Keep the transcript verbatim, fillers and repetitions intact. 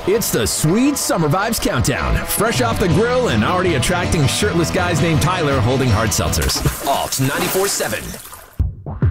It's the Sweet Summer Vibes Countdown. Fresh off the grill and already attracting shirtless guys named Tyler holding hard seltzers. Alt ninety-four point seven.